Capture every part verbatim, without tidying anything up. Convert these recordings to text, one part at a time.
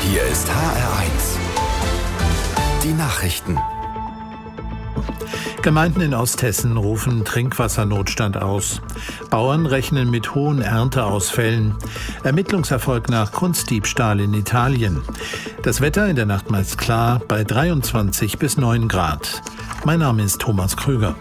Hier ist H R eins. Die Nachrichten. Gemeinden in Osthessen rufen Trinkwassernotstand aus. Bauern rechnen mit hohen Ernteausfällen. Ermittlungserfolg nach Kunstdiebstahl in Italien. Das Wetter in der Nacht meist klar bei dreiundzwanzig bis neun Grad. Mein Name ist Thomas Krüger.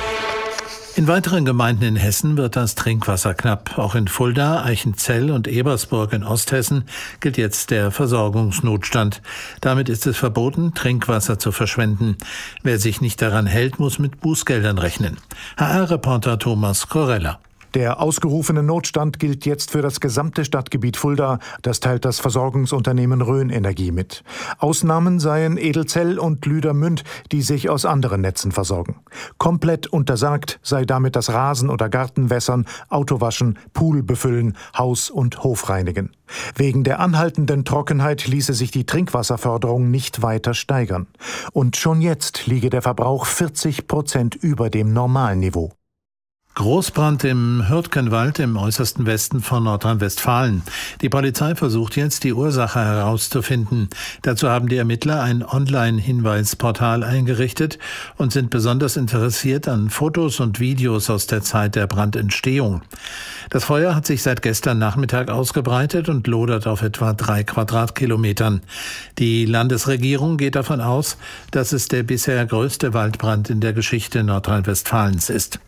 In weiteren Gemeinden in Hessen wird das Trinkwasser knapp. Auch in Fulda, Eichenzell und Ebersburg in Osthessen gilt jetzt der Versorgungsnotstand. Damit ist es verboten, Trinkwasser zu verschwenden. Wer sich nicht daran hält, muss mit Bußgeldern rechnen. H R-Reporter Thomas Korella. Der ausgerufene Notstand gilt jetzt für das gesamte Stadtgebiet Fulda. Das teilt das Versorgungsunternehmen Rhön Energie mit. Ausnahmen seien Edelzell und Lüdermünd, die sich aus anderen Netzen versorgen. Komplett untersagt sei damit das Rasen- oder Gartenwässern, Autowaschen, Pool befüllen, Haus- und Hof reinigen. Wegen der anhaltenden Trockenheit ließe sich die Trinkwasserförderung nicht weiter steigern. Und schon jetzt liege der Verbrauch vierzig Prozent über dem Normalniveau. Großbrand im Hürtgenwald im äußersten Westen von Nordrhein-Westfalen. Die Polizei versucht jetzt, die Ursache herauszufinden. Dazu haben die Ermittler ein Online-Hinweisportal eingerichtet und sind besonders interessiert an Fotos und Videos aus der Zeit der Brandentstehung. Das Feuer hat sich seit gestern Nachmittag ausgebreitet und lodert auf etwa drei Quadratkilometern. Die Landesregierung geht davon aus, dass es der bisher größte Waldbrand in der Geschichte Nordrhein-Westfalens ist.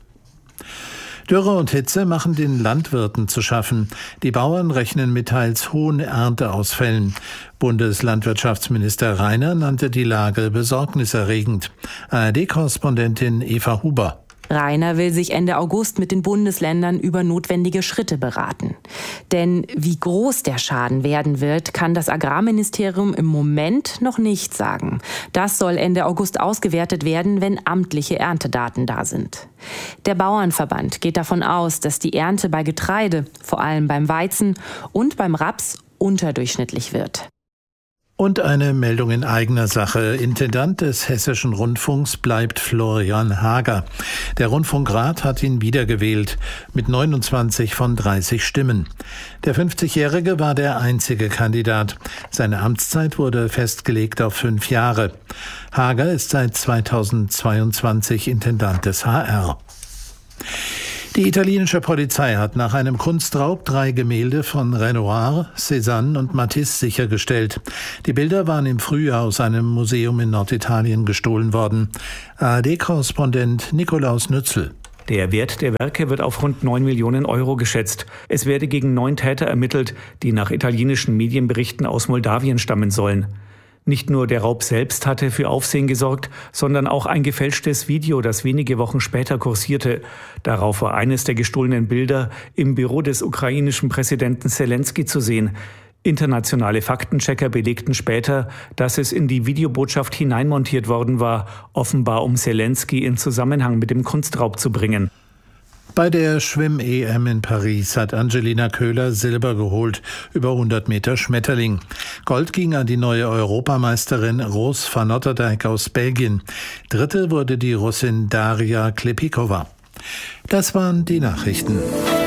Dürre und Hitze machen den Landwirten zu schaffen. Die Bauern rechnen mit teils hohen Ernteausfällen. Bundeslandwirtschaftsminister Reiner nannte die Lage besorgniserregend. A R D-Korrespondentin Eva Huber. Reiner will sich Ende August mit den Bundesländern über notwendige Schritte beraten. Denn wie groß der Schaden werden wird, kann das Agrarministerium im Moment noch nicht sagen. Das soll Ende August ausgewertet werden, wenn amtliche Erntedaten da sind. Der Bauernverband geht davon aus, dass die Ernte bei Getreide, vor allem beim Weizen und beim Raps, unterdurchschnittlich wird. Und eine Meldung in eigener Sache. Intendant des Hessischen Rundfunks bleibt Florian Hager. Der Rundfunkrat hat ihn wiedergewählt mit neunundzwanzig von dreißig Stimmen. Der fünfzigjährige war der einzige Kandidat. Seine Amtszeit wurde festgelegt auf fünf Jahre. Hager ist seit zweitausendzweiundzwanzig Intendant des H R. Die italienische Polizei hat nach einem Kunstraub drei Gemälde von Renoir, Cézanne und Matisse sichergestellt. Die Bilder waren im Frühjahr aus einem Museum in Norditalien gestohlen worden. A R D-Korrespondent Nikolaus Nützel. Der Wert der Werke wird auf rund neun Millionen Euro geschätzt. Es werde gegen neun Täter ermittelt, die nach italienischen Medienberichten aus Moldawien stammen sollen. Nicht nur der Raub selbst hatte für Aufsehen gesorgt, sondern auch ein gefälschtes Video, das wenige Wochen später kursierte. Darauf war eines der gestohlenen Bilder im Büro des ukrainischen Präsidenten Selenskyj zu sehen. Internationale Faktenchecker belegten später, dass es in die Videobotschaft hineinmontiert worden war, offenbar um Selenskyj in Zusammenhang mit dem Kunstraub zu bringen. Bei der Schwimm-E M in Paris hat Angelina Köhler Silber geholt, über hundert Meter Schmetterling. Gold ging an die neue Europameisterin Ros van Otterdijk aus Belgien. Dritte wurde die Russin Daria Klepikova. Das waren die Nachrichten.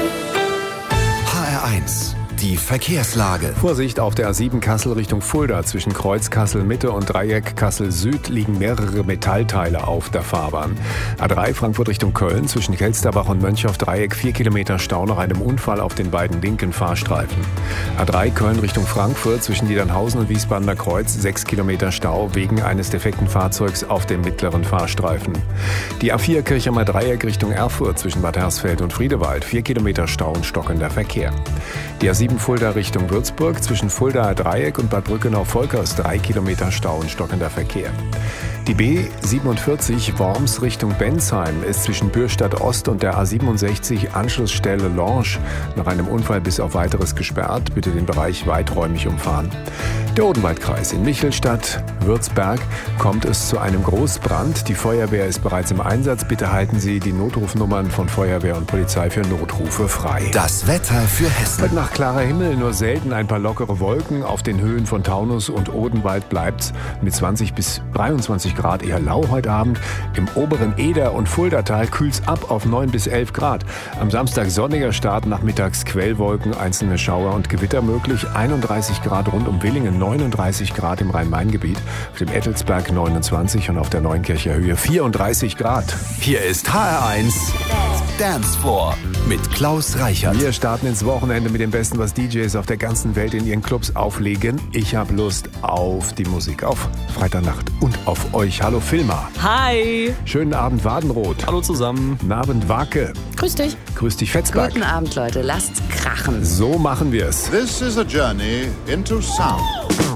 H R eins. Die Verkehrslage. Vorsicht auf der A sieben Kassel Richtung Fulda. Zwischen Kreuz Kassel Mitte und Dreieck Kassel Süd liegen mehrere Metallteile auf der Fahrbahn. A drei Frankfurt Richtung Köln. Zwischen Kelsterbach und Mönchhoff Dreieck vier Kilometer Stau nach einem Unfall auf den beiden linken Fahrstreifen. A drei Köln Richtung Frankfurt. Zwischen Niedernhausen und Wiesbadener Kreuz sechs Kilometer Stau wegen eines defekten Fahrzeugs auf dem mittleren Fahrstreifen. Die A vier Kirchheimer Dreieck Richtung Erfurt. Zwischen Bad Hersfeld und Friedewald vier Kilometer Stau und stockender Verkehr. Die A sieben Fulda Richtung Würzburg, zwischen Fuldaer Dreieck und Bad Brückenau-Volkers drei Kilometer Stau und stockender Verkehr. Die B siebenundvierzig Worms Richtung Bensheim ist zwischen Bürstadt Ost und der A siebenundsechzig Anschlussstelle Lange nach einem Unfall bis auf weiteres gesperrt. Bitte den Bereich weiträumig umfahren. Der Odenwaldkreis in Michelstadt, Würzberg, kommt es zu einem Großbrand. Die Feuerwehr ist bereits im Einsatz. Bitte halten Sie die Notrufnummern von Feuerwehr und Polizei für Notrufe frei. Das Wetter für Hessen. Heute Nacht klarer Himmel, nur selten ein paar lockere Wolken. Auf den Höhen von Taunus und Odenwald bleibt's mit zwanzig bis dreiundzwanzig Grad eher lau heute Abend. Im oberen Eder- und Fuldatal kühlt's ab auf neun bis elf Grad. Am Samstag sonniger Start, nachmittags Quellwolken, einzelne Schauer und Gewitter möglich. einunddreißig Grad rund um Willingen. neununddreißig Grad im Rhein-Main-Gebiet, auf dem Ettelsberg neunundzwanzig und auf der Neunkircher Höhe vierunddreißig Grad. Hier ist H R eins Dance Floor mit Klaus Reichert. Wir starten ins Wochenende mit dem Besten, was D Js auf der ganzen Welt in ihren Clubs auflegen. Ich habe Lust auf die Musik, auf Freitagnacht und auf euch. Hallo Filma. Hi. Schönen Abend Wadenroth. Hallo zusammen. Guten Abend Wake. Grüß dich. Grüß dich Fetzberg. Guten Abend, Leute. Lasst's krachen. So machen wir es. This is a journey into sound.